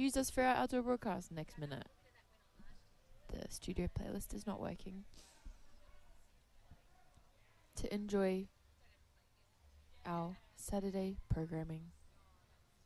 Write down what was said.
use us for our outdoor broadcast next minute. The studio playlist is not working. To enjoy our Saturday programming.